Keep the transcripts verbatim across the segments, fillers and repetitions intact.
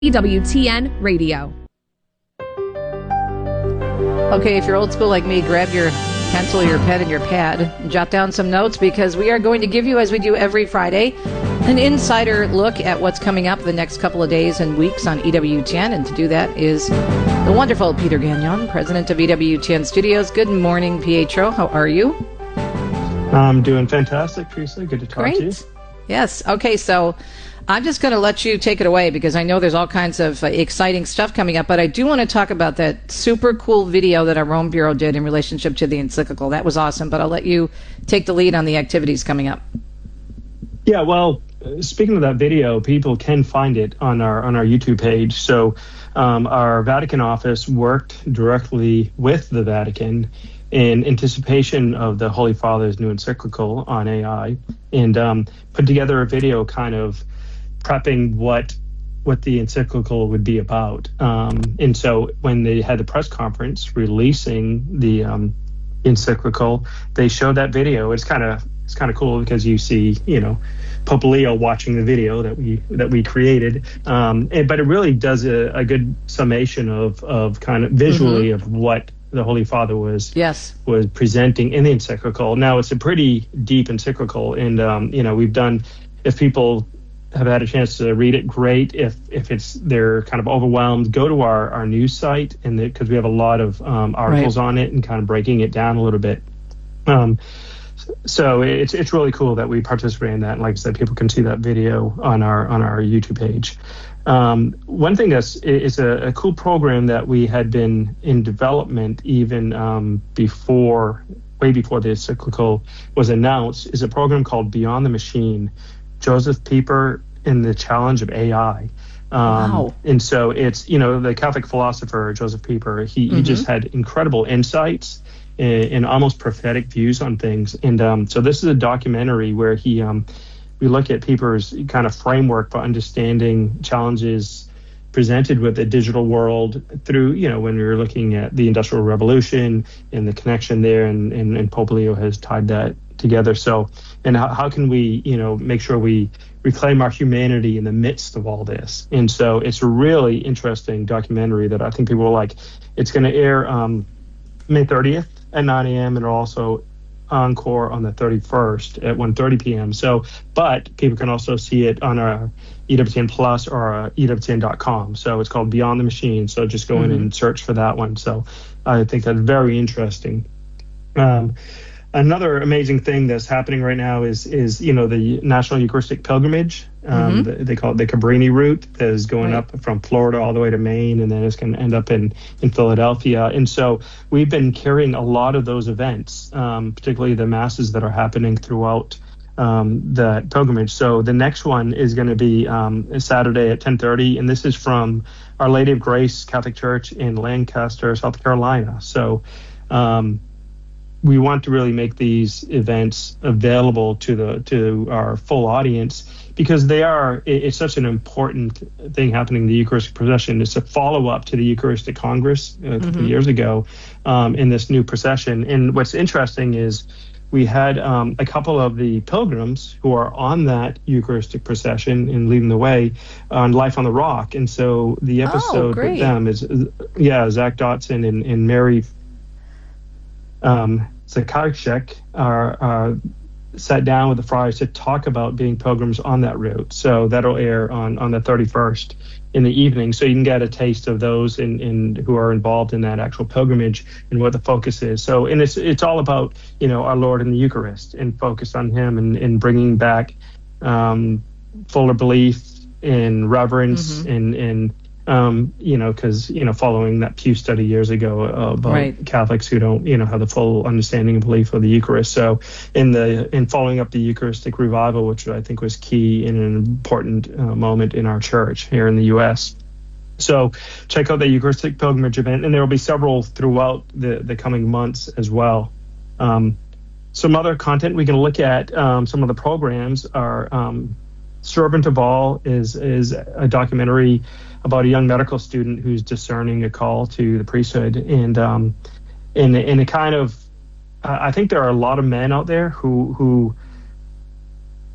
E W T N Radio. Okay, if you're old school like me, grab your pencil, your pen, and your pad and jot down some notes, because we are going to give you, as we do every Friday, an insider look at what's coming up the next couple of days and weeks on E W T N. And to do that is the wonderful Peter Gagnon, president of E W T N Studios. Good morning, Pietro. How are you? I'm doing fantastic, Teresa. Good to talk Great. to you. Yes. Okay, so I'm just going to let you take it away, because I know there's all kinds of uh, exciting stuff coming up, but I do want to talk about that super cool video that our Rome Bureau did in relationship to the encyclical. That was awesome, but I'll let you take the lead on the activities coming up. Yeah, well, uh, speaking of that video, people can find it on our on our YouTube page. So um, our Vatican office worked directly with the Vatican in anticipation of the Holy Father's new encyclical on A I, and um, put together a video kind of prepping what what the encyclical would be about. Um, and so when they had the press conference releasing the um, encyclical, they showed that video. It's kind of it's kind of cool because you see, you know, Pope Leo watching the video that we that we created. Um, and, but it really does a, a good summation of of kind of visually mm-hmm. of what the Holy Father was yes. was presenting in the encyclical. Now, it's a pretty deep encyclical, and um, you know, we've done, if people have had a chance to read it, great. If if it's they're kind of overwhelmed, go to our, our news site, and because we have a lot of um, articles right. on it and kind of breaking it down a little bit. Um, so it's it's really cool that we participate in that. And like I said, people can see that video on our on our YouTube page. Um, one thing that's is a, a cool program that we had been in development even um, before, way before the encyclical was announced, is a program called Beyond the Machine. Joseph Pieper and the Challenge of A I. Um, wow. And so it's, you know, the Catholic philosopher, Joseph Pieper, he, mm-hmm. he just had incredible insights and, and almost prophetic views on things. And um, so this is a documentary where he, um, we look at Pieper's kind of framework for understanding challenges presented with the digital world through, you know, when we were looking at the Industrial Revolution and the connection there, and, and, and Pope Leo has tied that together. So, and how, how can we, you know, make sure we reclaim our humanity in the midst of all this? And so it's a really interesting documentary that I think people will like. It's going to air um, May thirtieth at nine a.m. and it'll also encore on the thirty-first at one thirty p.m. So, but people can also see it on our E W T N Plus or uh, E W T N dot com. So it's called Beyond the Machine. So just go mm-hmm. in and search for that one. So I think that's very interesting. Um, Another amazing thing that's happening right now is, is you know, the National Eucharistic Pilgrimage. Um, mm-hmm. the, they call it the Cabrini route, that is going right. up from Florida all the way to Maine, and then it's going to end up in, in Philadelphia. And so we've been carrying a lot of those events, um, particularly the masses that are happening throughout um, the pilgrimage. So the next one is going to be um, Saturday at ten thirty, and this is from Our Lady of Grace Catholic Church in Lancaster, South Carolina. So um we want to really make these events available to the to our full audience, because they are it's such an important thing happening in the Eucharistic procession. It's a follow-up to the Eucharistic Congress a couple mm-hmm. of years ago um, in this new procession. And what's interesting is we had um, a couple of the pilgrims who are on that Eucharistic procession and leading the way on Life on the Rock. And so the episode oh, with them is, yeah, Zach Dotson and, and Mary Um, Zakarchek are, are sat down with the friars to talk about being pilgrims on that route. So that'll air on, on the thirty-first in the evening. So you can get a taste of those in, in who are involved in that actual pilgrimage and what the focus is. So, and it's it's all about, you know, our Lord in the Eucharist and focus on him and, and bringing back um, fuller belief and reverence mm-hmm. and, and Um, you know, because, you know, following that Pew study years ago uh, about right. Catholics who don't, you know, have the full understanding and belief of the Eucharist. So in the in following up the Eucharistic revival, which I think was key in an important uh, moment in our church here in the U S. So check out the Eucharistic Pilgrimage event, and there will be several throughout the, the coming months as well. Um, some other content we can look at, um, some of the programs are um, Servant of All is is a documentary about a young medical student who's discerning a call to the priesthood, and um, in in a kind of, uh, I think there are a lot of men out there who who are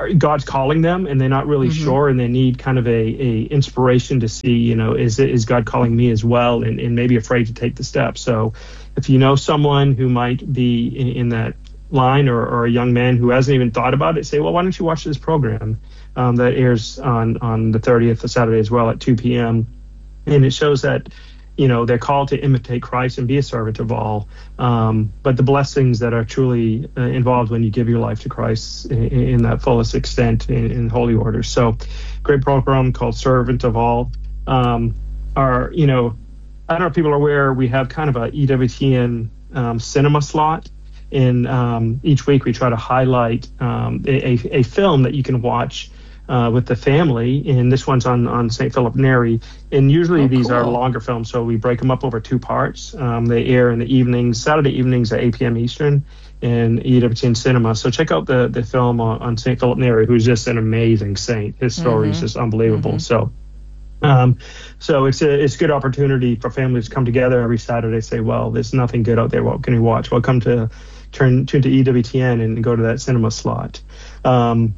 are, God's calling them and they're not really mm-hmm. sure, and they need kind of a, a inspiration to see, you know, is is God calling me as well, and, and maybe afraid to take the step. So if you know someone who might be in, in that line, or, or a young man who hasn't even thought about it, say, well, why don't you watch this program um, that airs on, on the thirtieth of Saturday as well at two p.m. And it shows that, you know, they're called to imitate Christ and be a servant of all. Um, but the blessings that are truly uh, involved when you give your life to Christ in, in that fullest extent in, in holy order. So great program called Servant of All. Um, our, you know, I don't know if people are aware, we have kind of a E W T N um, cinema slot. And um, each week we try to highlight um, a, a film that you can watch uh, with the family. And this one's on, on Saint Philip Neri. And usually oh, these cool. are longer films, so we break them up over two parts. Um, they air in the evenings, Saturday evenings at eight p.m. Eastern in E W T N Cinema. So check out the, the film on, on Saint Philip Neri, who's just an amazing saint. His story mm-hmm. is just unbelievable. Mm-hmm. So Um, so it's a it's a good opportunity for families to come together every Saturday, say, well, there's nothing good out there. What can we watch? Well, come to turn, turn to E W T N and go to that cinema slot. Um,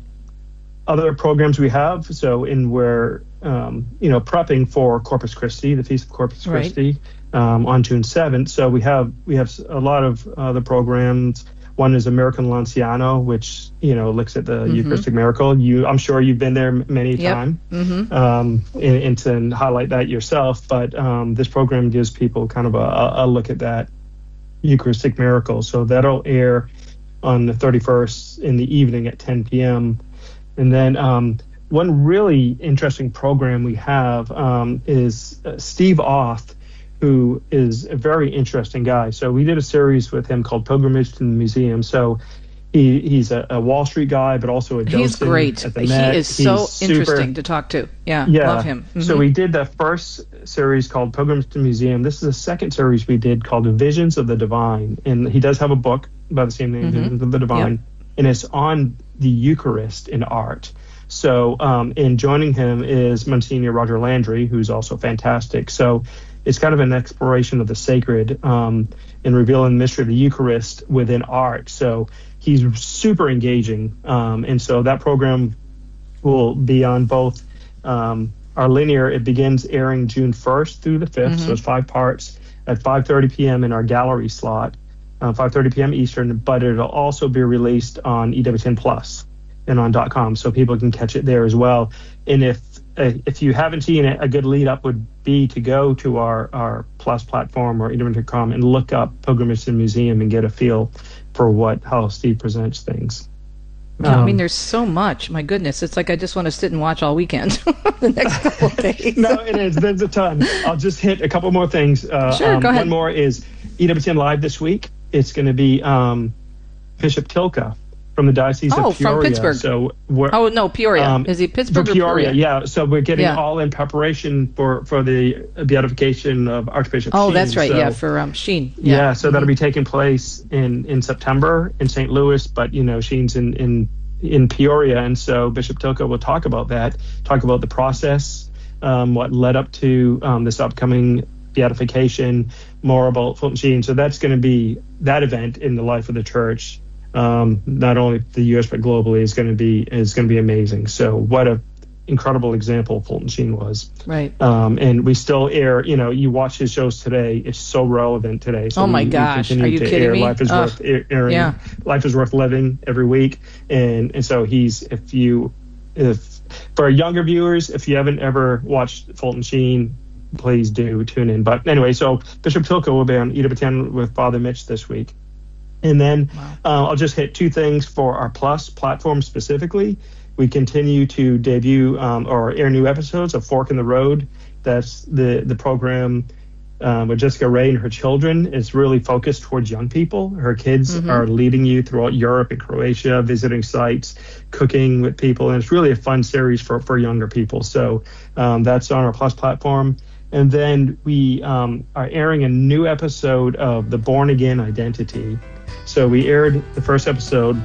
other programs we have, so in we're, um, you know, prepping for Corpus Christi, the Feast of Corpus right. Christi, um, on June seventh. So we have we have a lot of other programs. One is American Lanciano, which, you know, looks at the mm-hmm. Eucharistic miracle. You, I'm sure you've been there many yep. times, mm-hmm. um, and, and to highlight that yourself. But um, this program gives people kind of a, a look at that Eucharistic miracle. So that'll air on the thirty-first in the evening at ten p.m. And then um, one really interesting program we have um, is uh, Steve Auth, who is a very interesting guy. So we did a series with him called Pilgrimage to the Museum. So he he's a, a Wall Street guy, but also a docent. He's great. At the he Met. is he's so super, interesting to talk to. Yeah, yeah. love him. Mm-hmm. So we did the first series called Pilgrimage to the Museum. This is the second series we did called Visions of the Divine. And he does have a book by the same name, mm-hmm. Visions of the Divine. Yep. And it's on the Eucharist in art. So um, in joining him is Monsignor Roger Landry, who's also fantastic. So it's kind of an exploration of the sacred um, and revealing the mystery of the Eucharist within art. So he's super engaging. Um, and so that program will be on both um, our linear. It begins airing June first through the fifth. Mm-hmm. So it's five parts at five thirty p.m. in our gallery slot, uh, five thirty p.m. Eastern. But it'll also be released on E W T N Plus and on .com, so people can catch it there as well. And if uh, if you haven't seen it, a good lead up would be to go to our, our Plus platform or E W T N dot com and look up Pilgrimage to the Museum and get a feel for what how Steve presents things. Yeah, um, I mean, there's so much. My goodness, it's like I just want to sit and watch all weekend the next couple of days. No, it is. There's a ton. I'll just hit a couple more things. Uh, sure, um, go ahead. One more is E W T N Live this week. It's going to be um, Bishop Tilka from the Diocese oh, of Peoria. from Pittsburgh. So we're, oh, no, Peoria. Um, is he Pittsburgh or Peoria? Peoria? Yeah. So we're getting yeah. all in preparation for, for the beatification of Archbishop Oh, Sheen. that's right. So, yeah, for um, Sheen. Yeah, yeah so mm-hmm. that'll be taking place in, in September in Saint Louis, but, you know, Sheen's in, in, in Peoria. And so Bishop Tilka will talk about that, talk about the process, um, what led up to um, this upcoming beatification, more about Fulton Sheen. So that's going to be that event in the life of the church. Um, not only the U S but globally is going to be is going to be amazing. So what a incredible example Fulton Sheen was. Right. Um, and we still air. You know, you watch his shows today; it's so relevant today. So oh my we, gosh, we are you to kidding air me? Life is uh, worth airing. Yeah. Life is worth living every week, and and so he's if you if for younger viewers, if you haven't ever watched Fulton Sheen, please do tune in. But anyway, so Bishop Tilka will be on E W T N with Father Mitch this week. And then wow. uh, I'll just hit two things for our Plus platform specifically. We continue to debut um, or air new episodes of Fork in the Road. That's the, the program uh, with Jessica Ray and her children. It's really focused towards young people. Her kids mm-hmm. are leading you throughout Europe and Croatia, visiting sites, cooking with people. And it's really a fun series for, for younger people. So um, that's on our Plus platform. And then we um, are airing a new episode of The Born Again Identity. So we aired the first episode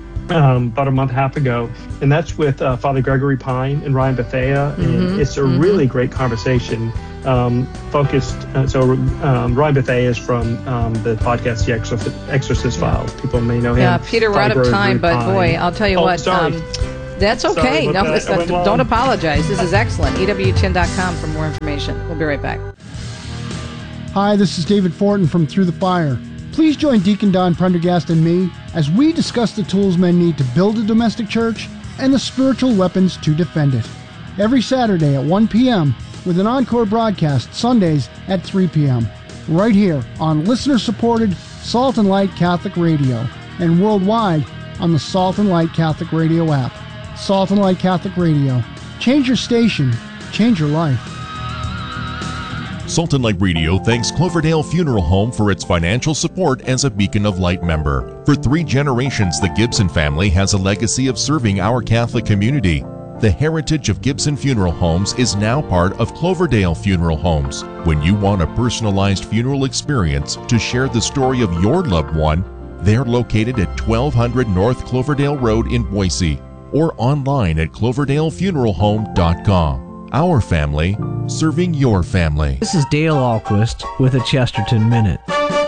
um, about a month and a half ago, and that's with uh, Father Gregory Pine and Ryan Bethea, and mm-hmm. it's a mm-hmm. really great conversation. Um, focused, uh, so um, Ryan Bethea is from um, the podcast The Exorcist, Exorcist Files. People may know him. Yeah, Peter, we're out of time, but boy, I'll tell you oh, what. Sorry. Um, That's okay. Sorry No, that. it's not, don't apologize. This is excellent. E W ten dot com for more information. We'll be right back. Hi, this is David Fortin from Through the Fire. Please join Deacon Don Prendergast and me as we discuss the tools men need to build a domestic church and the spiritual weapons to defend it. Every Saturday at one p.m. with an encore broadcast Sundays at three p.m. right here on listener-supported Salt and Light Catholic Radio and worldwide on the Salt and Light Catholic Radio app. Salt and Light Catholic Radio. Change your station. Change your life. Salt and Light Radio thanks Cloverdale Funeral Home for its financial support as a Beacon of Light member. For three generations, the Gibson family has a legacy of serving our Catholic community. The heritage of Gibson Funeral Homes is now part of Cloverdale Funeral Homes. When you want a personalized funeral experience to share the story of your loved one, they're located at twelve hundred North Cloverdale Road in Boise or online at cloverdale funeral home dot com. Our family, serving your family. This is Dale Ahlquist with a Chesterton Minute.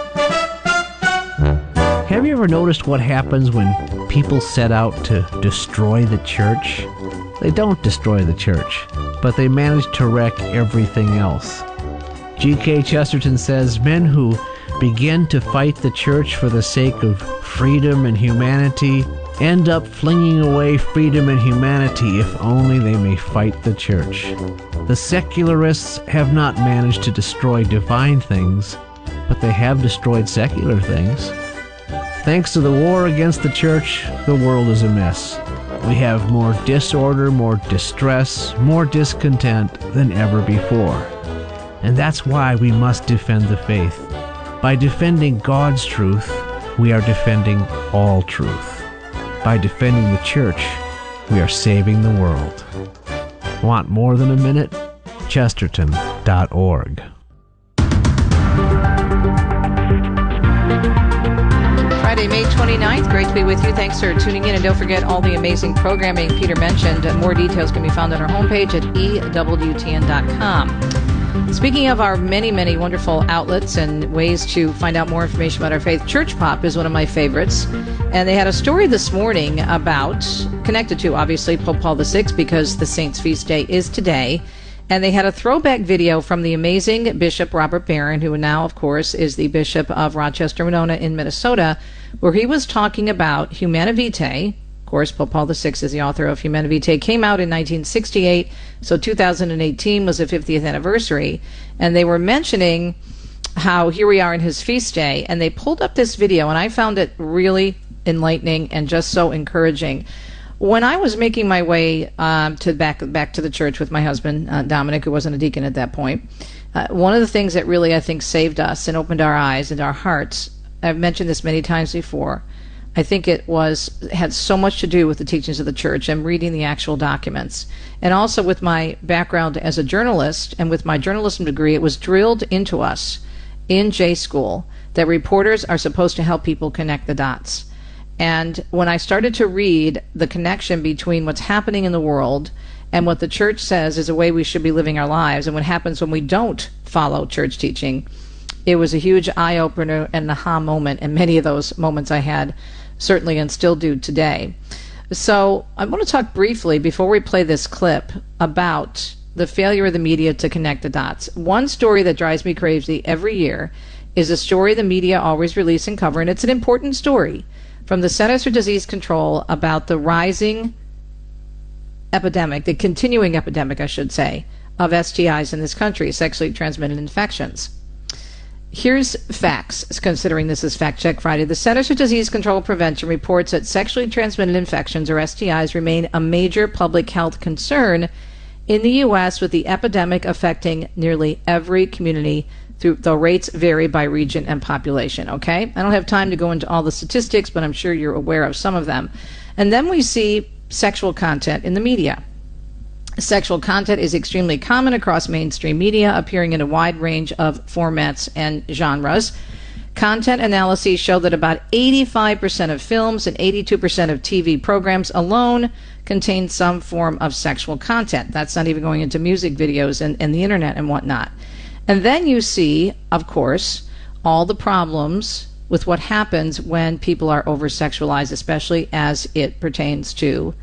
Have you ever noticed what happens when people set out to destroy the church? They don't destroy the church, but they manage to wreck everything else. G K Chesterton says men who begin to fight the church for the sake of freedom and humanity end up flinging away freedom and humanity if only they may fight the church. The secularists have not managed to destroy divine things, but they have destroyed secular things. Thanks to the war against the church, the world is a mess. We have more disorder, more distress, more discontent than ever before. And that's why we must defend the faith. By defending God's truth, we are defending all truth. By defending the church, we are saving the world. Want more than a minute? Chesterton dot org. Friday, May twenty-ninth. Great to be with you. Thanks for tuning in. And don't forget all the amazing programming Peter mentioned. More details can be found on our homepage at E W T N dot com. Speaking of our many, many wonderful outlets and ways to find out more information about our faith, Church Pop is one of my favorites. And they had a story this morning about, connected to, obviously, Pope Paul the Sixth, because the Saint's Feast Day is today. And they had a throwback video from the amazing Bishop Robert Barron, who now, of course, is the Bishop of Rochester, Winona in Minnesota, where he was talking about Humanae Vitae. Of course, Pope Paul the Sixth is the author of Humanae Vitae. Came out in nineteen sixty-eight, so two thousand eighteen was the fiftieth anniversary. And they were mentioning how here we are in his feast day, and they pulled up this video, and I found it really enlightening and just so encouraging. When I was making my way um, to back back to the church with my husband, uh, Dominic, who wasn't a deacon at that point, uh, one of the things that really, I think, saved us and opened our eyes and our hearts, I've mentioned this many times before, I think it was had so much to do with the teachings of the church and reading the actual documents. And also with my background as a journalist and with my journalism degree, it was drilled into us in J School that reporters are supposed to help people connect the dots. And when I started to read the connection between what's happening in the world and what the church says is a way we should be living our lives and what happens when we don't follow church teaching, it was a huge eye-opener and an aha moment, and many of those moments I had certainly and still do today. So I want to talk briefly, before we play this clip, about the failure of the media to connect the dots. One story that drives me crazy every year is a story the media always release and cover, and it's an important story, from the Centers for Disease Control about the rising epidemic, the continuing epidemic, I should say, of S T Is in this country, sexually transmitted infections. Here's facts, considering this is Fact Check Friday. The Centers for Disease Control and Prevention reports that sexually transmitted infections, or S T Is, remain a major public health concern in the U S, with the epidemic affecting nearly every community, through, though rates vary by region and population. Okay? I don't have time to go into all the statistics, but I'm sure you're aware of some of them. And then we see sexual content in the media. Sexual content is extremely common across mainstream media, appearing in a wide range of formats and genres. Content analyses show that about eighty-five percent of films and eighty-two percent of T V programs alone contain some form of sexual content. That's not even going into music videos and, and the internet and whatnot. And then you see, of course, all the problems with what happens when people are over-sexualized, especially as it pertains to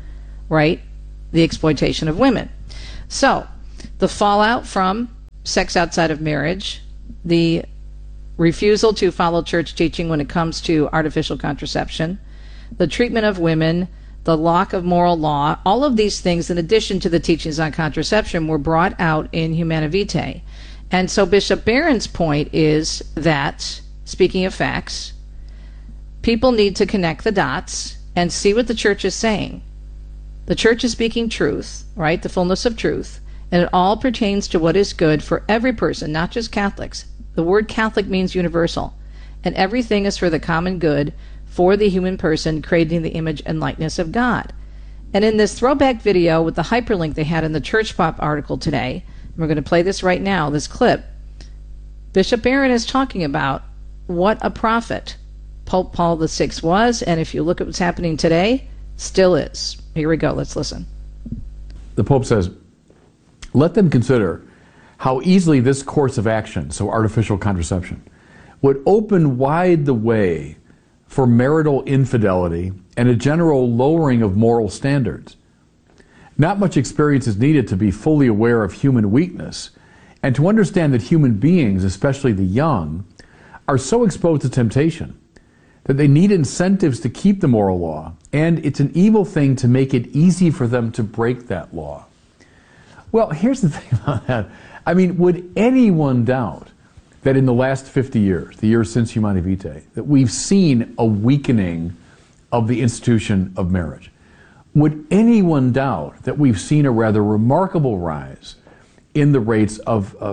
right? The exploitation of women. So, the fallout from sex outside of marriage, the refusal to follow church teaching when it comes to artificial contraception, the treatment of women, the lack of moral law, all of these things, in addition to the teachings on contraception, were brought out in Humanae Vitae. And so Bishop Barron's point is that, speaking of facts, people need to connect the dots and see what the church is saying. The church is speaking truth, right? The fullness of truth. And it all pertains to what is good for every person, not just Catholics. The word Catholic means universal. And everything is for the common good for the human person, created in the image and likeness of God. And in this throwback video with the hyperlink they had in the Church Pop article today, and we're going to play this right now, this clip, Bishop Barron is talking about what a prophet Pope Paul the Sixth was, and if you look at what's happening today, still is. Here we go. Let's listen. The Pope says, let them consider how easily this course of action, so artificial contraception, would open wide the way for marital infidelity and a general lowering of moral standards. Not much experience is needed to be fully aware of human weakness and to understand that human beings, especially the young, are so exposed to temptation that they need incentives to keep the moral law, and it's an evil thing to make it easy for them to break that law. Well, here's the thing about that. I mean, would anyone doubt that in the last fifty years, the years since Humanae Vitae, that we've seen a weakening of the institution of marriage? Would anyone doubt that we've seen a rather remarkable rise in the rates of uh,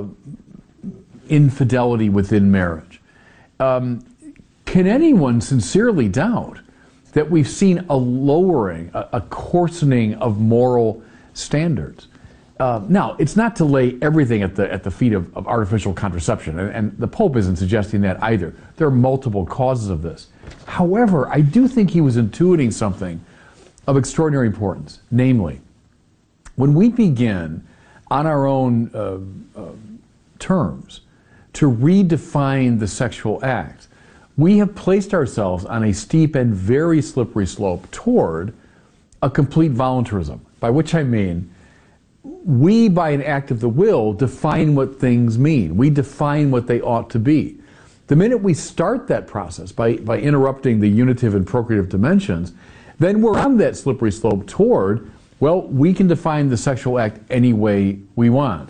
infidelity within marriage? Um, can anyone sincerely doubt that we've seen a lowering, a, a coarsening of moral standards? Uh, now, it's not to lay everything at the at the feet of, of artificial contraception, and, and the Pope isn't suggesting that either. There are multiple causes of this. However, I do think he was intuiting something of extraordinary importance, namely, when we begin on our own uh, uh, terms to redefine the sexual act, we have placed ourselves on a steep and very slippery slope toward a complete voluntarism, by which I mean we, by an act of the will, define what things mean. We define what they ought to be. The minute we start that process by, by interrupting the unitive and procreative dimensions, then we're on that slippery slope toward, well, we can define the sexual act any way we want.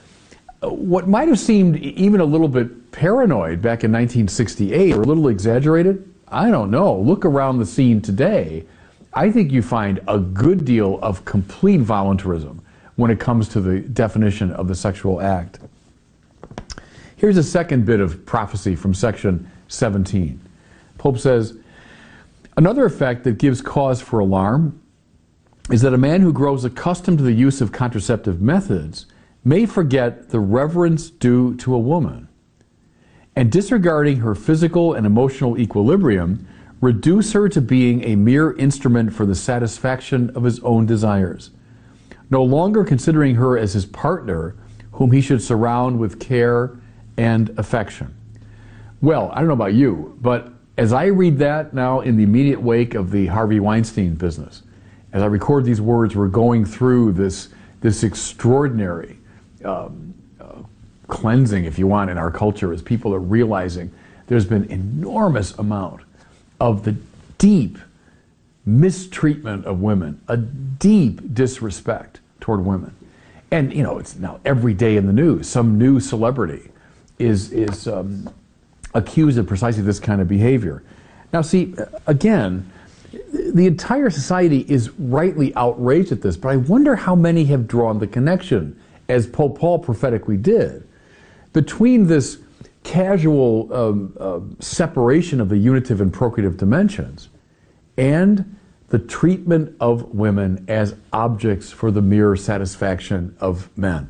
What might have seemed even a little bit paranoid back in nineteen sixty-eight, or a little exaggerated, I don't know. Look around the scene today. I think you find a good deal of complete voluntarism when it comes to the definition of the sexual act. Here's a second bit of prophecy from section seventeen. Pope says, another effect that gives cause for alarm is that a man who grows accustomed to the use of contraceptive methods may forget the reverence due to a woman, and disregarding her physical and emotional equilibrium, reduce her to being a mere instrument for the satisfaction of his own desires, no longer considering her as his partner, whom he should surround with care and affection. Well, I don't know about you, but as I read that now in the immediate wake of the Harvey Weinstein business, as I record these words, we're going through this, this extraordinary um, uh, cleansing, if you want, in our culture, as people are realizing there's been enormous amount of the deep mistreatment of women, a deep disrespect toward women. And, you know, it's now every day in the news, some new celebrity is, is um, accused of precisely this kind of behavior. Now, see, again, the entire society is rightly outraged at this, but I wonder how many have drawn the connection, as Pope Paul prophetically did, between this casual um, uh, separation of the unitive and procreative dimensions and the treatment of women as objects for the mere satisfaction of men.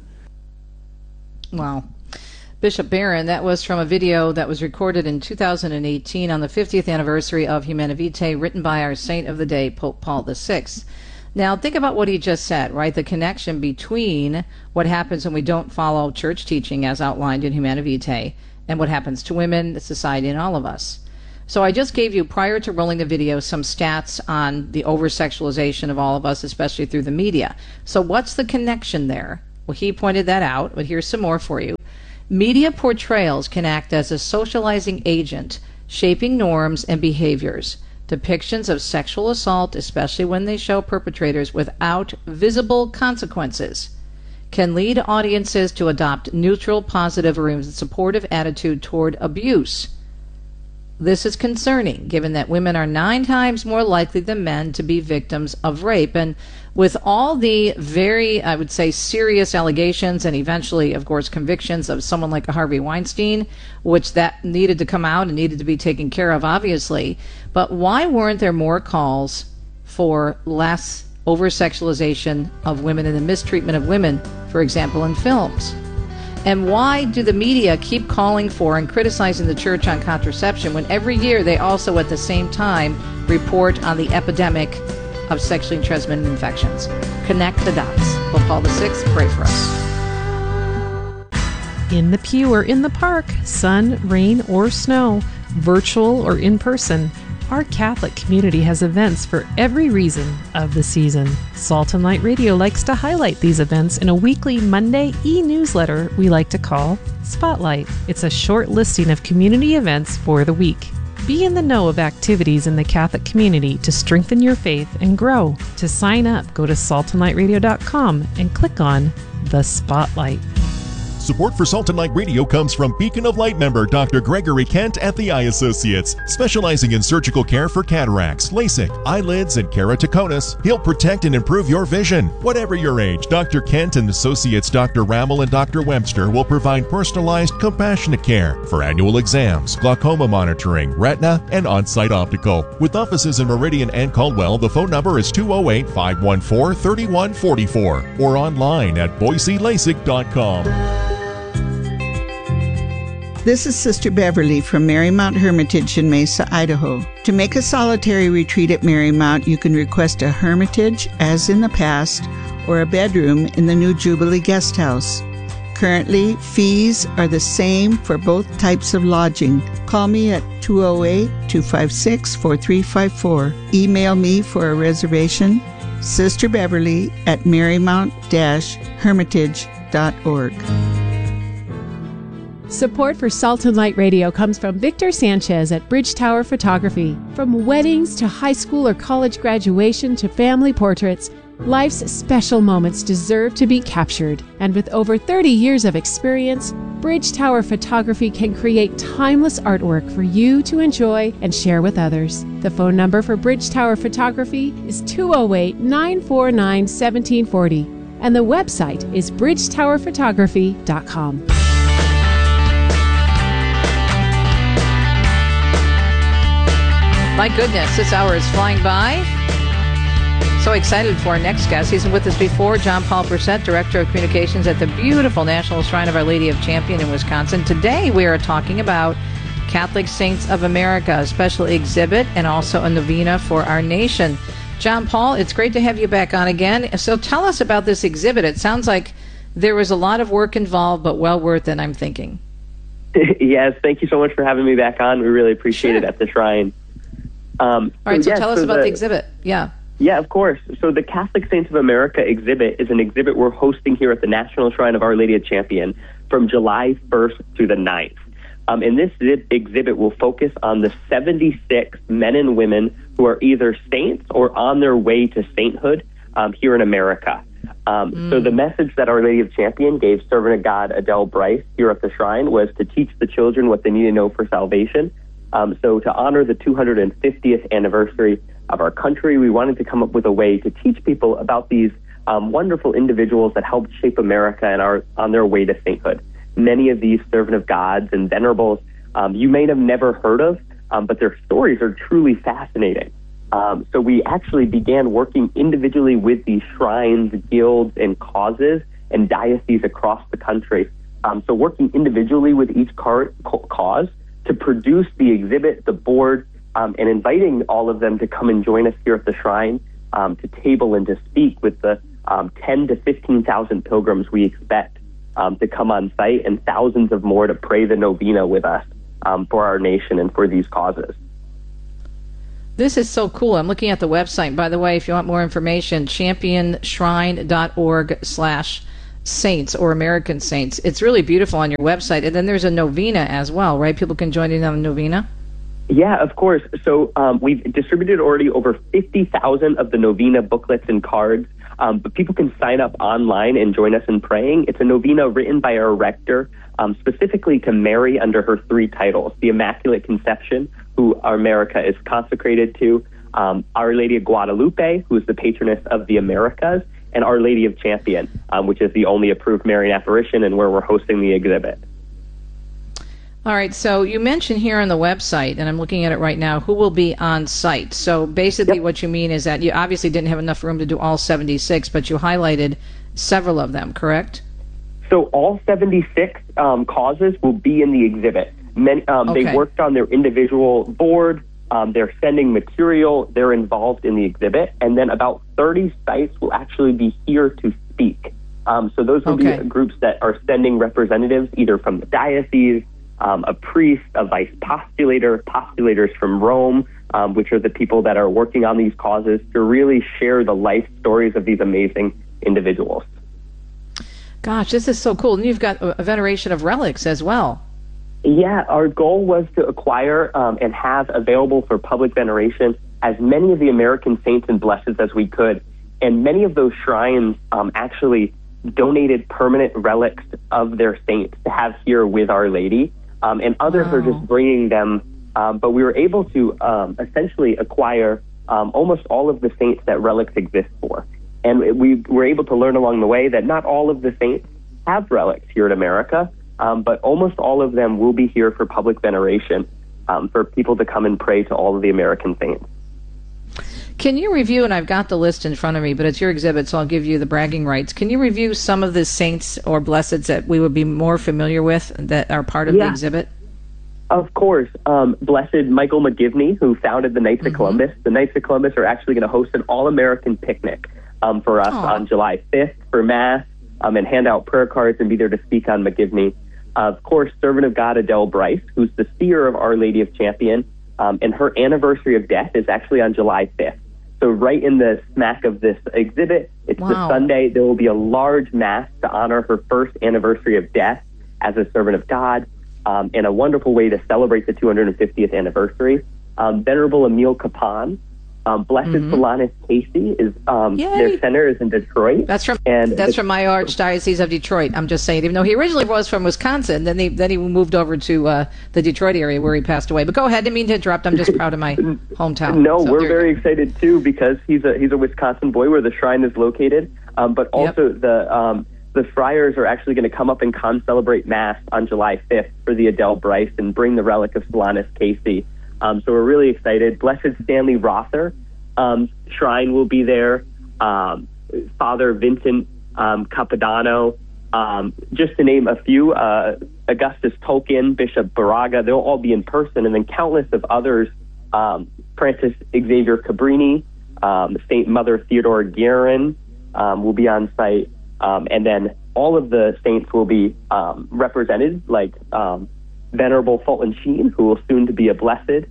Wow. Bishop Barron, that was from a video that was recorded in two thousand eighteen on the fiftieth anniversary of Humanae Vitae, written by our saint of the day, Pope Paul the Sixth. Now, think about what he just said, right? The connection between what happens when we don't follow church teaching as outlined in Humanae Vitae and what happens to women, society, and all of us. So I just gave you, prior to rolling the video, some stats on the over-sexualization of all of us, especially through the media. So what's the connection there? Well, he pointed that out, but here's some more for you. Media portrayals can act as a socializing agent, shaping norms and behaviors. Depictions of sexual assault, especially when they show perpetrators without visible consequences, can lead audiences to adopt neutral, positive, or even supportive attitude toward abuse. This is concerning, given that women are nine times more likely than men to be victims of rape. And with all the very, I would say, serious allegations and eventually, of course, convictions of someone like a Harvey Weinstein, which that needed to come out and needed to be taken care of, obviously. But why weren't there more calls for less over-sexualization of women and the mistreatment of women, for example, in films? And why do the media keep calling for and criticizing the church on contraception when every year they also at the same time report on the epidemic of sexually transmitted infections? Connect the dots. Pope Paul the Sixth, pray for us. In the pew or in the park, sun, rain, or snow, virtual or in person, our Catholic community has events for every reason of the season. Salt and Light Radio likes to highlight these events in a weekly Monday e-newsletter we like to call Spotlight. It's a short listing of community events for the week. Be in the know of activities in the Catholic community to strengthen your faith and grow. To sign up, go to salt and light radio dot com and click on the Spotlight. Support for Salt and Light Radio comes from Beacon of Light member Doctor Gregory Kent at the Eye Associates. Specializing in surgical care for cataracts, LASIK, eyelids, and keratoconus, he'll protect and improve your vision. Whatever your age, Doctor Kent and Associates Doctor Rammel and Doctor Webster will provide personalized, compassionate care for annual exams, glaucoma monitoring, retina, and on-site optical. With offices in Meridian and Caldwell, the phone number is two oh eight, five one four, three one four four or online at boise lasik dot com. This is Sister Beverly from Marymount Hermitage in Mesa, Idaho. To make a solitary retreat at Marymount, you can request a hermitage, as in the past, or a bedroom in the new Jubilee Guest House. Currently, fees are the same for both types of lodging. Call me at two oh eight, two five six, four three five four. Email me for a reservation, Sister Beverly at marymount dash hermitage dot org. Support for Salt and Light Radio comes from Victor Sanchez at Bridge Tower Photography. From weddings to high school or college graduation to family portraits, life's special moments deserve to be captured. And with over thirty years of experience, Bridge Tower Photography can create timeless artwork for you to enjoy and share with others. The phone number for Bridge Tower Photography is two oh eight, nine four nine, one seven four oh, and the website is bridge tower photography dot com. My goodness, this hour is flying by. So excited for our next guest. He's been with us before, John Paul Brissett, Director of Communications at the beautiful National Shrine of Our Lady of Champion in Wisconsin. Today we are talking about Catholic Saints of America, a special exhibit and also a novena for our nation. John Paul, it's great to have you back on again. So tell us about this exhibit. It sounds like there was a lot of work involved, but well worth it, I'm thinking. Yes, thank you so much for having me back on. We really appreciate sure. it at the Shrine. Um, All right, so, so yes, tell us so about the, the exhibit. Yeah. Yeah, of course. So the Catholic Saints of America exhibit is an exhibit we're hosting here at the National Shrine of Our Lady of Champion from July first through the ninth. Um, and this exhibit will focus on the seventy-six men and women who are either saints or on their way to sainthood um, here in America. Um, mm. So the message that Our Lady of Champion gave Servant of God Adele Bryce here at the Shrine was to teach the children what they need to know for salvation. Um, so to honor the two hundred fiftieth anniversary of our country, we wanted to come up with a way to teach people about these um, wonderful individuals that helped shape America and are on their way to sainthood. Many of these servant of gods and venerables um, you may have never heard of, um, but their stories are truly fascinating. Um, so we actually began working individually with these shrines, guilds, and causes and dioceses across the country. Um, so working individually with each car- cause to produce the exhibit, the board, um, and inviting all of them to come and join us here at the Shrine um, to table and to speak with the um, ten to fifteen thousand pilgrims we expect um, to come on site and thousands of more to pray the novena with us um, for our nation and for these causes. This is so cool. I'm looking at the website. By the way, if you want more information, championshrine.org slash saints or American saints. It's really beautiful on your website. And then there's a novena as well, right? People can join in on the novena? Yeah, of course. So um, we've distributed already over fifty thousand of the novena booklets and cards, um, but people can sign up online and join us in praying. It's a novena written by our rector, um, specifically to Mary under her three titles, the Immaculate Conception, who America is consecrated to, um, Our Lady of Guadalupe, who is the patroness of the Americas, and Our Lady of Champion, um, which is the only approved Marian apparition and where we're hosting the exhibit. All right, so you mentioned here on the website, and I'm looking at it right now, who will be on site. So basically yep. what you mean is that you obviously didn't have enough room to do all seventy-six, but you highlighted several of them, correct? So all seventy-six um, causes will be in the exhibit. Many, um, okay. They worked on their individual board, um, they're sending material, they're involved in the exhibit, and then about thirty sites will actually be here to speak. Um, so those will okay. be groups that are sending representatives either from the diocese, um, a priest, a vice postulator, postulators from Rome, um, which are the people that are working on these causes to really share the life stories of these amazing individuals. Gosh, this is so cool. And you've got a veneration of relics as well. Yeah, our goal was to acquire um, and have available for public veneration as many of the American saints and blesseds as we could. And many of those shrines um, actually donated permanent relics of their saints to have here with Our Lady. Um, and others wow. are just bringing them. Um, but we were able to um, essentially acquire um, almost all of the saints that relics exist for. And we were able to learn along the way that not all of the saints have relics here in America. Um, but almost all of them will be here for public veneration, um, for people to come and pray to all of the American saints. Can you review, and I've got the list in front of me, but it's your exhibit, so I'll give you the bragging rights. Can you review some of the saints or blesseds that we would be more familiar with that are part of yeah. the exhibit? Of course. Um, Blessed Michael McGivney, who founded the Knights mm-hmm. of Columbus. The Knights of Columbus are actually going to host an all-American picnic um, for us Aww. on July fifth for Mass, um, and hand out prayer cards and be there to speak on McGivney. Uh, of course, Servant of God Adele Bryce, who's the seer of Our Lady of Champion, um, and her anniversary of death is actually on July fifth. So right in the smack of this exhibit, it's wow. the Sunday. There will be a large mass to honor her first anniversary of death as a servant of God, um, and a wonderful way to celebrate the two hundred fiftieth anniversary. Um, Venerable Emile Capon, um, Blessed mm-hmm. Solanus Casey, is um, their center is in Detroit. That's from and that's from my Archdiocese of Detroit. I'm just saying, even though he originally was from Wisconsin, then he then he moved over to uh, the Detroit area where he passed away. But go ahead, didn't mean to interrupt. I'm just proud of my hometown. No, so we're very excited too because he's a he's a Wisconsin boy where the shrine is located. Um, but also yep. the um, the friars are actually going to come up and con-celebrate Mass on July fifth for the Adele Bryce and bring the relic of Solanus Casey. Um, so we're really excited. Blessed Stanley Rother um, shrine will be there. Um, Father Vincent um, Capodanno, um, just to name a few. Uh, Augustus Tolkien, Bishop Baraga, they'll all be in person, and then countless of others. Um, Francis Xavier Cabrini, um, Saint Mother Theodore Guerin um, will be on site, um, and then all of the saints will be um, represented, like um, Venerable Fulton Sheen, who will soon to be a blessed.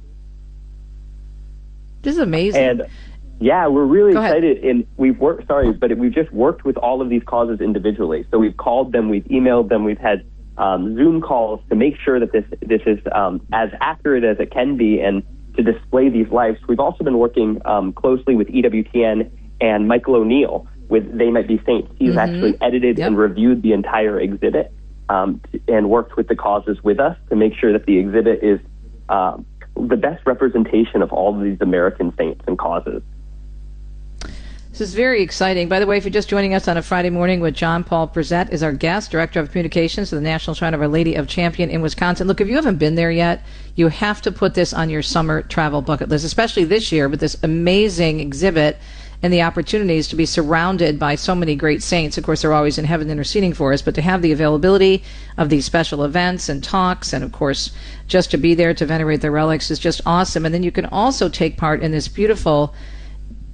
This is amazing. And yeah, we're really Go excited. Ahead. And we've worked, sorry, but we've just worked with all of these causes individually. So we've called them, we've emailed them, we've had um, Zoom calls to make sure that this this is um, as accurate as it can be and to display these lives. We've also been working um, closely with E W T N and Michael O'Neill with They Might Be Saints. He's mm-hmm. actually edited yep. and reviewed the entire exhibit um, and worked with the causes with us to make sure that the exhibit is um, the best representation of all of these American saints and causes. This is very exciting. By the way, if you're just joining us on a Friday morning with John Paul Brzett is our guest, Director of Communications to the National Shrine of Our Lady of Champion in Wisconsin. Look, if you haven't been there yet, you have to put this on your summer travel bucket list, especially this year with this amazing exhibit and the opportunities to be surrounded by so many great saints. Of course, they're always in heaven interceding for us, but to have the availability of these special events and talks, and of course, just to be there to venerate their relics is just awesome. And then you can also take part in this beautiful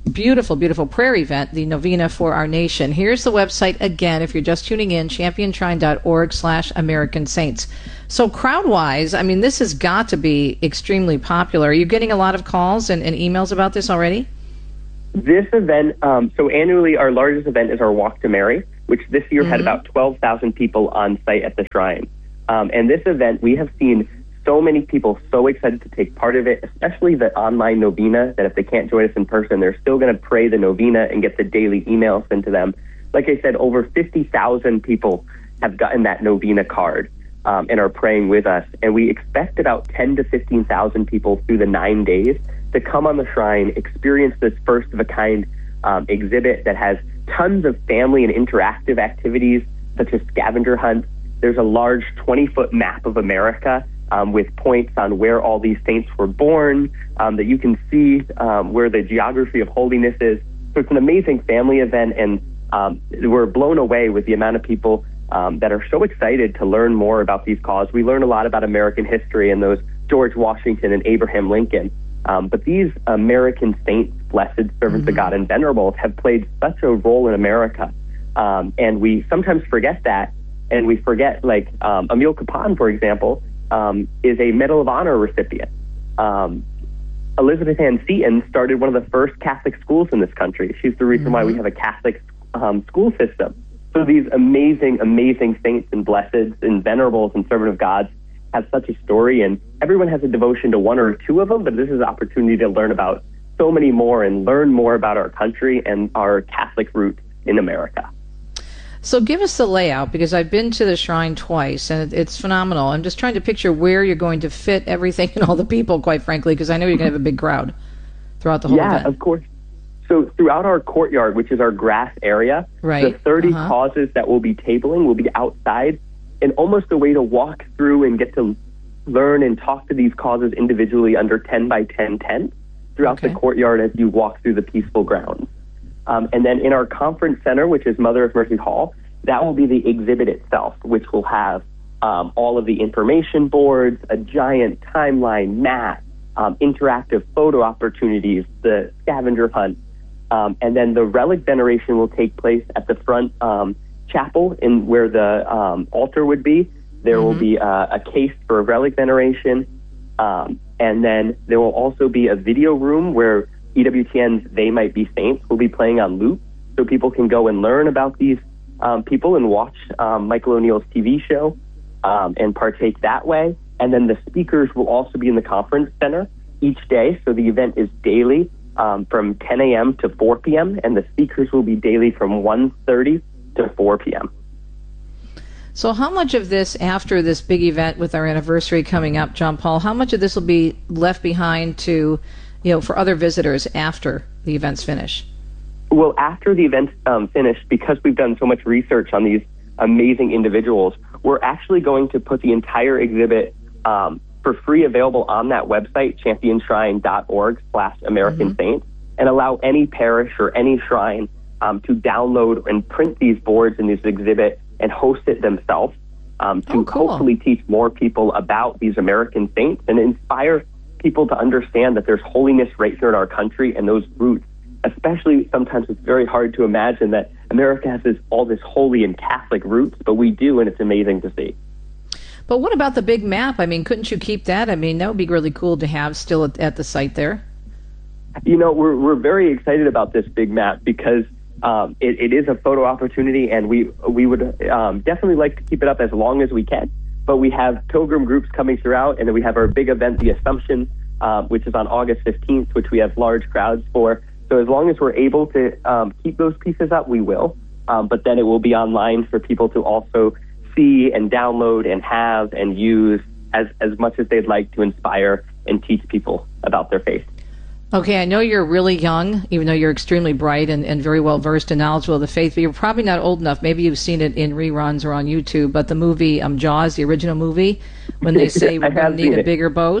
beautiful, beautiful prayer event, the Novena for Our Nation. Here's the website again, if you're just tuning in, championshrine.org slash American Saints. So crowd-wise, I mean, this has got to be extremely popular. Are you getting a lot of calls and, and emails about this already? This event, um, so annually our largest event is our Walk to Mary, which this year mm-hmm. had about twelve thousand people on site at the shrine. Um, and this event, we have seen so many people so excited to take part of it, especially the online novena, that if they can't join us in person, they're still going to pray the novena and get the daily emails sent to them. Like I said, over fifty thousand people have gotten that novena card um, and are praying with us. And we expect about ten to fifteen thousand people through the nine days to come on the shrine, experience this first-of-a-kind um, exhibit that has tons of family and interactive activities, such as scavenger hunts. There's a large twenty-foot map of America um, with points on where all these saints were born, um, that you can see um, where the geography of holiness is. So it's an amazing family event, and um, we're blown away with the amount of people um, that are so excited to learn more about these causes. We learn a lot about American history and those George Washington and Abraham Lincoln. Um, but these American saints, blessed servants mm-hmm. of God and venerables, have played such a role in America. Um, and we sometimes forget that. And we forget, like, um, Emil Kapaun, for example, um, is a Medal of Honor recipient. Um, Elizabeth Ann Seton started one of the first Catholic schools in this country. She's the reason mm-hmm. why we have a Catholic um, school system. So these amazing, amazing saints and blesseds and venerables and servant of God have such a story, and everyone has a devotion to one or two of them, but this is an opportunity to learn about so many more and learn more about our country and our Catholic roots in America. So give us the layout, because I've been to the shrine twice, and it's phenomenal. I'm just trying to picture where you're going to fit everything and all the people, quite frankly, because I know you're going to have a big crowd throughout the whole yeah, event. Yeah, of course. So throughout our courtyard, which is our grass area, right. the thirty uh-huh. causes that we'll be tabling will be outside, and almost a way to walk through and get to learn and talk to these causes individually under ten by ten tents throughout okay. the courtyard as you walk through the peaceful grounds. Um, and then in our conference center, which is Mother of Mercy Hall, that will be the exhibit itself, which will have um, all of the information boards, a giant timeline map, um, interactive photo opportunities, the scavenger hunt, um, and then the relic veneration will take place at the front um, chapel in where the um, altar would be. There mm-hmm. will be uh, a case for relic veneration, um, and then there will also be a video room where E W T N's They Might Be Saints will be playing on loop, so people can go and learn about these um, people and watch um, Michael O'Neill's T V show um, and partake that way. And then the speakers will also be in the conference center each day, so the event is daily um, from ten a.m. to four p.m., and the speakers will be daily from one thirty to four p.m. So how much of this, after this big event with our anniversary coming up, John Paul, how much of this will be left behind to, you know, for other visitors after the events finish? Well, after the events um, finish, because we've done so much research on these amazing individuals, we're actually going to put the entire exhibit um, for free available on that website, championshrine.org slash American mm-hmm. Saints, and allow any parish or any shrine um, to download and print these boards in this exhibit and host it themselves um, to oh, cool. hopefully teach more people about these American saints and inspire people to understand that there's holiness right here in our country and those roots. Especially sometimes it's very hard to imagine that America has this, all this holy and Catholic roots, but we do, and it's amazing to see. But what about the big map? I mean, couldn't you keep that? I mean, that would be really cool to have still at, at the site there. You know, we're we're very excited about this big map because Um, it, it is a photo opportunity, and we we would um, definitely like to keep it up as long as we can. But we have pilgrim groups coming throughout, and then we have our big event, the Assumption, uh, which is on August fifteenth, which we have large crowds for. So as long as we're able to um, keep those pieces up, we will. Um, but then it will be online for people to also see and download and have and use as, as much as they'd like to inspire and teach people about their faith. Okay, I know you're really young, even though you're extremely bright and, and very well versed and knowledgeable of the faith, but you're probably not old enough. Maybe you've seen it in reruns or on YouTube, but the movie um, Jaws, the original movie, when they say we're going to need a bigger boat,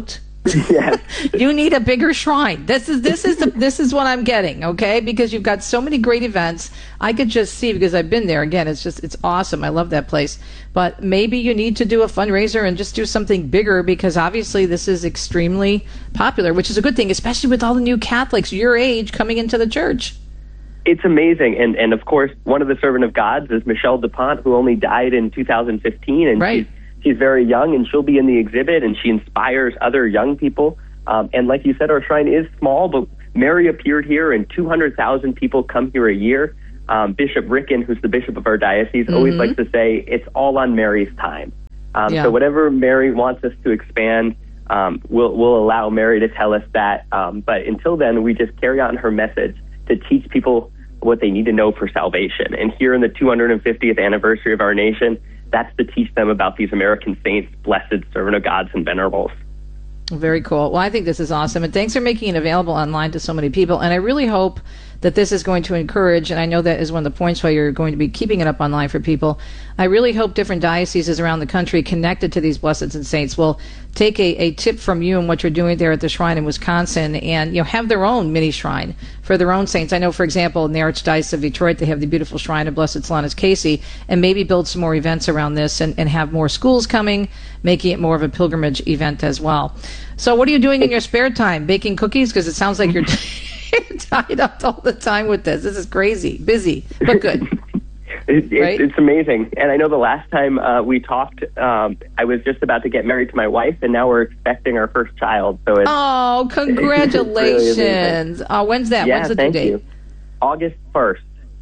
Yes. You need a bigger shrine. This is this is the, this is what I'm getting, okay? Because you've got so many great events. I could just see, because I've been there. Again, it's just it's awesome. I love that place. But maybe you need to do a fundraiser and just do something bigger, because obviously this is extremely popular, which is a good thing, especially with all the new Catholics your age coming into the church. It's amazing. And, and of course, one of the Servant of Gods is Michelle DuPont, who only died in two thousand fifteen. And right. she's, she's very young, and she'll be in the exhibit, and she inspires other young people. Um, and like you said, our shrine is small, but Mary appeared here, and two hundred thousand people come here a year. Um, Bishop Ricken, who's the bishop of our diocese, mm-hmm. always likes to say, it's all on Mary's time. Um, yeah. So whatever Mary wants us to expand, um, we'll, we'll allow Mary to tell us that. Um, but until then, we just carry on her message to teach people what they need to know for salvation. And here in the two hundred fiftieth anniversary of our nation, that's to teach them about these American saints, blessed servant of gods and venerables. Very cool. Well, I think this is awesome. And thanks for making it available online to so many people. And I really hope that this is going to encourage, and I know that is one of the points why you're going to be keeping it up online for people. I really hope different dioceses around the country connected to these blesseds and saints will take a, a tip from you and what you're doing there at the shrine in Wisconsin, and you know have their own mini shrine for their own saints. I know, for example, in the Archdiocese of Detroit, they have the beautiful shrine of Blessed Solanus Casey, and maybe build some more events around this and, and have more schools coming, making it more of a pilgrimage event as well. So what are you doing in your spare time? Baking cookies? Because it sounds like you're tied up all the time with this. This is crazy. Busy, but good. It, it, right? It's amazing. And I know the last time uh, we talked, um, I was just about to get married to my wife, and now we're expecting our first child. So it's, oh, congratulations. It's really uh, when's that? yeah, When's the due thank date? you. August first.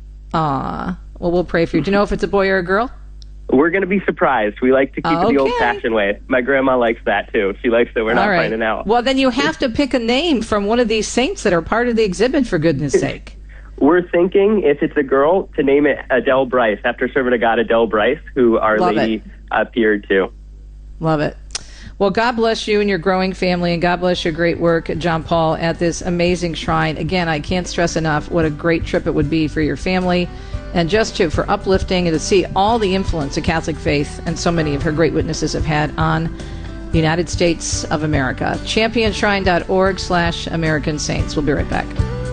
Aw. Well, we'll pray for you. Do you know if it's a boy or a girl? We're going to be surprised. We like to keep okay. it the old-fashioned way. My grandma likes that, too. She likes that we're not All right. finding out. Well, then you have to pick a name from one of these saints that are part of the exhibit, for goodness sake. We're thinking, if it's a girl, to name it Adele Bryce, after Servant of God Adele Bryce, who Our Love Lady it. appeared to. Love it. Well, God bless you and your growing family, and God bless your great work, John Paul, at this amazing shrine. Again, I can't stress enough what a great trip it would be for your family, and just to for uplifting and to see all the influence the Catholic faith and so many of her great witnesses have had on the United States of America. championshrine.org slash American Saints. We'll be right back.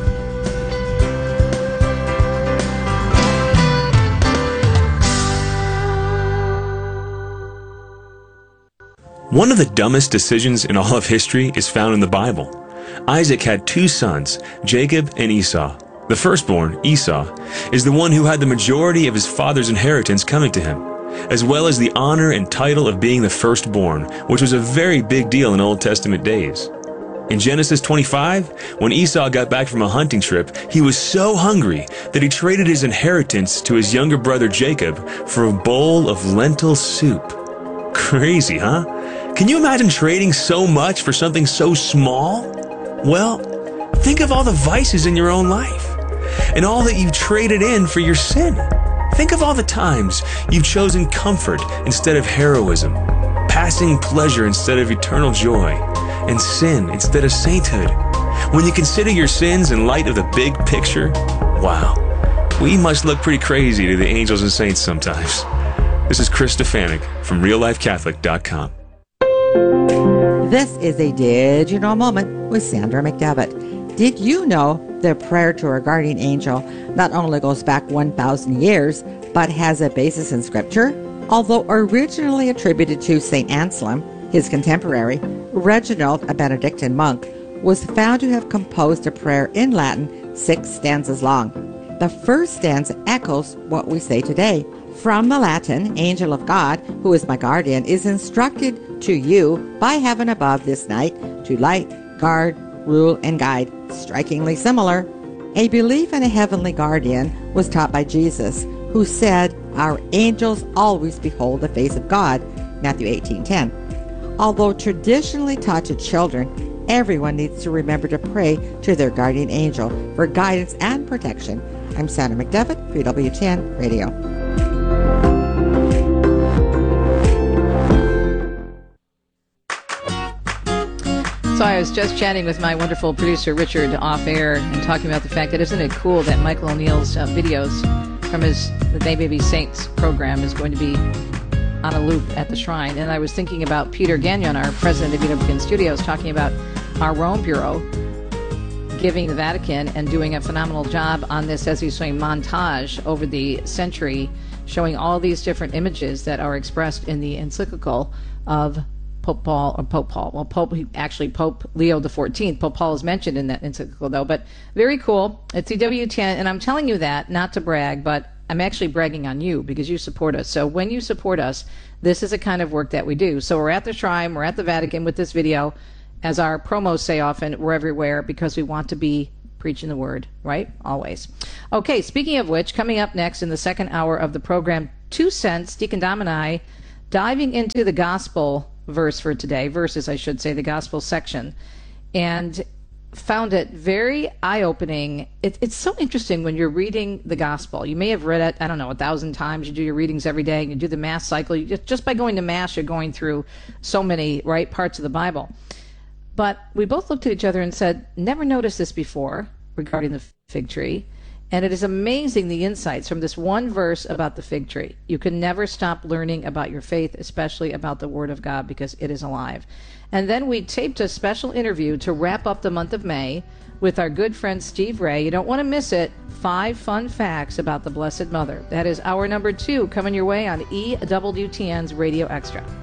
One of the dumbest decisions in all of history is found in the Bible. Isaac had two sons, Jacob and Esau. The firstborn, Esau, is the one who had the majority of his father's inheritance coming to him, as well as the honor and title of being the firstborn, which was a very big deal in Old Testament days. In Genesis twenty-five, when Esau got back from a hunting trip, he was so hungry that he traded his inheritance to his younger brother Jacob for a bowl of lentil soup. Crazy, huh? Can you imagine trading so much for something so small? Well, think of all the vices in your own life and all that you've traded in for your sin. Think of all the times you've chosen comfort instead of heroism, passing pleasure instead of eternal joy, and sin instead of sainthood. When you consider your sins in light of the big picture, wow, we must look pretty crazy to the angels and saints sometimes. This is Chris Stefanik from real life catholic dot com. This is a Did You Know moment with Sandra McDevitt. Did you know the prayer to our guardian angel not only goes back one thousand years, but has a basis in Scripture? Although originally attributed to Saint Anselm, his contemporary, Reginald, a Benedictine monk, was found to have composed a prayer in Latin six stanzas long. The first stanza echoes what we say today. From the Latin, angel of God, who is my guardian, is instructed to you by heaven above this night to light, guard, rule, and guide. Strikingly similar. A belief in a heavenly guardian was taught by Jesus, who said, our angels always behold the face of God, Matthew eighteen ten. Although traditionally taught to children, everyone needs to remember to pray to their guardian angel for guidance and protection. I'm Sandra McDevitt, for W T N Radio. So I was just chatting with my wonderful producer, Richard, off air, and talking about the fact that isn't it cool that Michael O'Neill's uh, videos from his The They May Be Saints program is going to be on a loop at the shrine. And I was thinking about Peter Gagnon, our president of Unifican Studios, talking about our Rome Bureau giving the Vatican and doing a phenomenal job on this, as he's saying, montage over the century, showing all these different images that are expressed in the encyclical of Pope Paul, or Pope Paul. Well, Pope, actually Pope Leo the fourteenth. Pope Paul is mentioned in that encyclical, though. But very cool. It's E W ten, and I'm telling you that not to brag, but I'm actually bragging on you because you support us. So when you support us, this is the kind of work that we do. So we're at the shrine, we're at the Vatican with this video. As our promos say often, we're everywhere because we want to be preaching the word, right? Always. Okay, speaking of which, coming up next in the second hour of the program, Two Cents, Deacon Dom and I, diving into the gospel verse for today, verses, I should say, the gospel section, and found it very eye-opening. It, it's so interesting when you're reading the gospel. You may have read it, I don't know, a thousand times. You do your readings every day, and you do the Mass cycle. You just, just by going to Mass, you're going through so many, right, parts of the Bible. But we both looked at each other and said, never noticed this before regarding the fig tree. And it is amazing the insights from this one verse about the fig tree. You can never stop learning about your faith, especially about the Word of God, because it is alive. And then we taped a special interview to wrap up the month of May with our good friend Steve Ray. You don't want to miss it. Five fun facts about the Blessed Mother. That is hour number two coming your way on E W T N's Radio Extra.